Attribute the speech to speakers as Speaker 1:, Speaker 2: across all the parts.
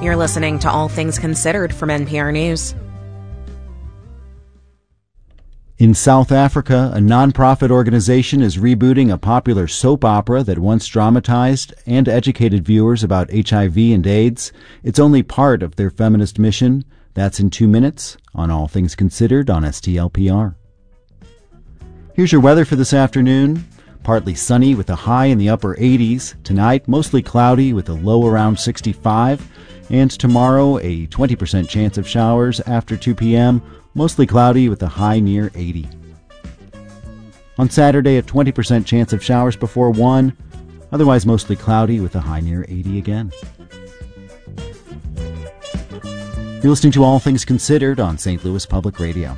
Speaker 1: You're listening to All Things Considered from NPR News.
Speaker 2: In South Africa, a non-profit organization is rebooting a popular soap opera that once dramatized and educated viewers about HIV and AIDS. It's only part of their feminist mission. That's in 2 minutes on All Things Considered on STLPR. Here's your weather for this afternoon. Partly sunny with a high in the upper 80s. Tonight, mostly cloudy with a low around 65. And tomorrow, a 20% chance of showers after 2 p.m., mostly cloudy with a high near 80. On Saturday, a 20% chance of showers before 1, otherwise mostly cloudy with a high near 80 again. You're listening to All Things Considered on St. Louis Public Radio.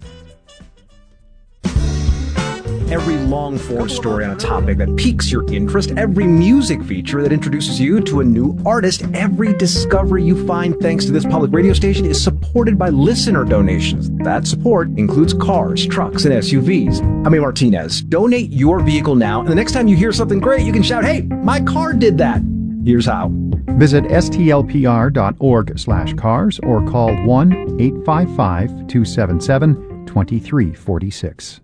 Speaker 3: Every long-form story on a topic that piques your interest, every music feature that introduces you to a new artist, every discovery you find thanks to this public radio station is supported by listener donations. That support includes cars, trucks, and SUVs. I'm A. Martinez. Donate your vehicle now, and the next time you hear something great, you can shout, "Hey, my car did that." Here's how.
Speaker 4: Visit stlpr.org/cars or call 1-855-277-2346.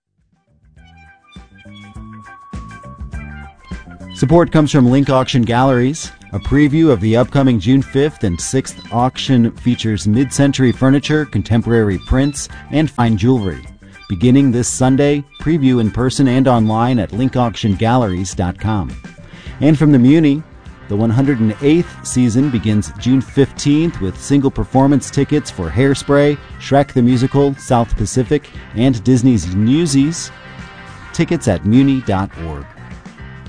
Speaker 2: Support comes from Link Auction Galleries. A preview of the upcoming June 5th and 6th auction features mid-century furniture, contemporary prints, and fine jewelry. Beginning this Sunday, preview in person and online at linkauctiongalleries.com. And from the Muni, the 108th season begins June 15th with single performance tickets for Hairspray, Shrek the Musical, South Pacific, and Disney's Newsies. Tickets at muni.org.